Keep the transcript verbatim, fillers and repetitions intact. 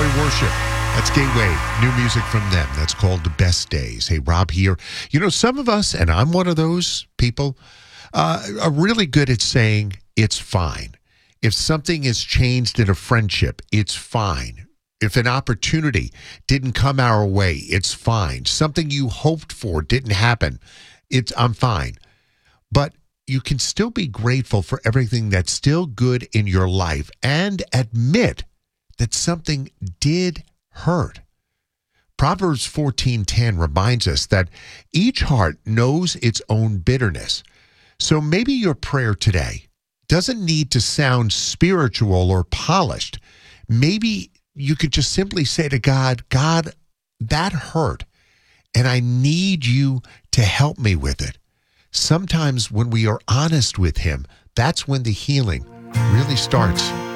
Worship. That's Gateway. New music from them. That's called The Best Days. Hey, Rob here. You know, some of us, and I'm one of those people, uh, are really good at saying it's fine. If something has changed in a friendship, it's fine. If an opportunity didn't come our way, it's fine. Something you hoped for didn't happen, it's I'm fine. But you can still be grateful for everything that's still good in your life and admit that something did hurt. Proverbs fourteen ten reminds us that each heart knows its own bitterness. So maybe your prayer today doesn't need to sound spiritual or polished. Maybe you could just simply say to God, God, that hurt, and I need you to help me with it. Sometimes when we are honest with him, that's when the healing really starts.